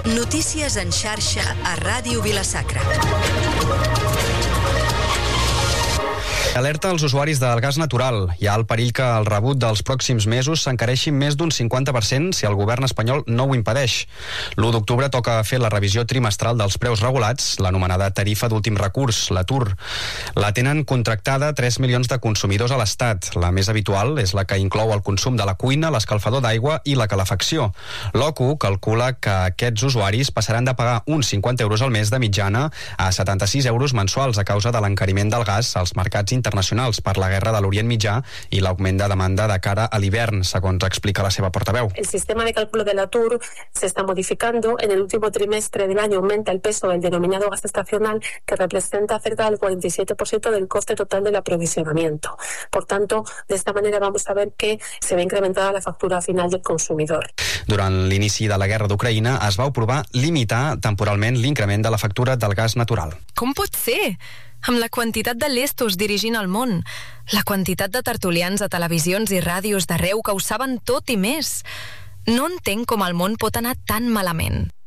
Notícies en xarxa a Ràdio Vila-sacra. Alerta als usuaris del gas natural. Hi ha el perill que el rebut dels pròxims mesos s'encareixi més d'un 50% si el govern espanyol no ho impedeix. L'1 d'octubre toca fer la revisió trimestral dels preus regulats, l'anomenada tarifa d'últim recurs, la TUR. La tenen contractada 3 milions de consumidors a l'Estat. La més habitual és la que inclou el consum de la cuina, l'escalfador d'aigua i la calefacció. L'OCU calcula que aquests usuaris passaran de pagar uns 50 euros al mes de mitjana a 76 euros mensuals a causa de l'encariment del gas als mercats internacionals per la guerra de l'Orient Mitjà i l'augment de demanda de cara a l'hivern, segons explica la seva portaveu. El sistema de cálculo de la TUR se está modificando. En el último trimestre del año aumenta el peso del denominado gas estacional, que representa cerca del 47% del coste total del aprovisionamiento. Por tanto, de esta manera vamos a ver que se ve incrementada la factura final del consumidor. Durant l'inici de la guerra d'Ucraïna es va aprovar limitar temporalment l'increment de la factura del gas natural. Com pot ser? Amb la quantitat de lestos dirigint el món, la quantitat de tertulians a televisions i ràdios d'arreu que ho saben tot i més. No entenc com el món pot anar tan malament.